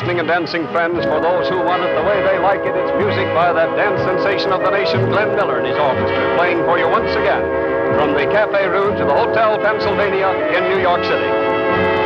listening and dancing friends, for those who want it the way they like it, it's music by that dance sensation of the nation, Glenn Miller and his orchestra, playing for you once again from the Cafe Rouge to the Hotel Pennsylvania in New York City.